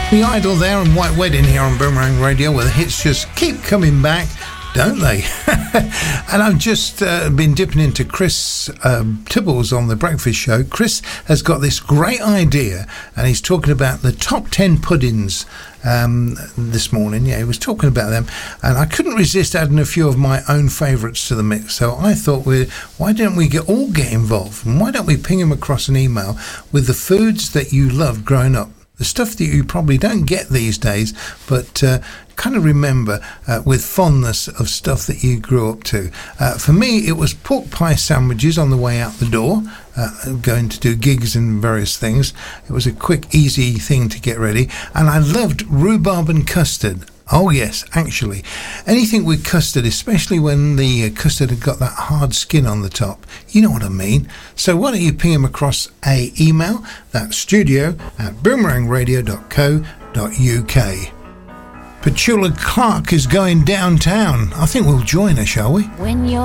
The Idol there and White Wedding here on Boomerang Radio, where the hits just keep coming back, don't they? And I've just been dipping into Chris Tibbles on The Breakfast Show. Chris has got this great idea, and he's talking about the top 10 puddings this morning. Yeah, he was talking about them, and I couldn't resist adding a few of my own favourites to the mix. So I thought, why don't we all get involved? And why don't we ping him across an email with the foods that you loved growing up? The stuff that you probably don't get these days, but kind of remember with fondness of stuff that you grew up to. For me, it was pork pie sandwiches on the way out the door, going to do gigs and various things. It was a quick, easy thing to get ready. And I loved rhubarb and custard. Oh yes, actually. Anything with custard, especially when the custard had got that hard skin on the top. You know what I mean. So why don't you ping him across a email, that's studio@boomerangradio.co.uk. Petula Clark is going downtown. I think we'll join her, shall we? When you're